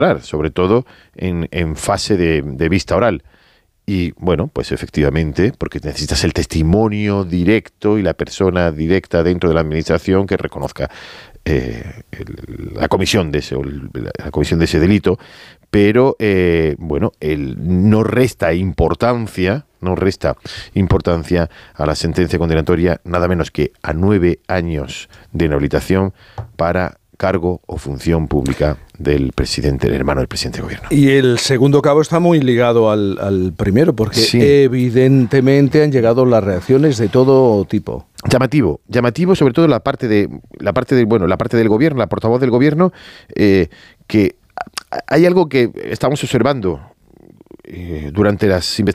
sobre todo en fase de vista oral. Y bueno, pues efectivamente, porque necesitas el testimonio directo y la persona directa dentro de la administración que reconozca la comisión de ese delito, pero bueno, no resta importancia a la sentencia condenatoria, nada menos que a 9 años de inhabilitación para cargo o función pública del presidente, el hermano del presidente del gobierno. Y el segundo cabo está muy ligado al primero, porque sí, evidentemente han llegado las reacciones de todo tipo. Llamativo, sobre todo la parte del gobierno, la portavoz del gobierno, que hay algo que estamos observando durante las investigaciones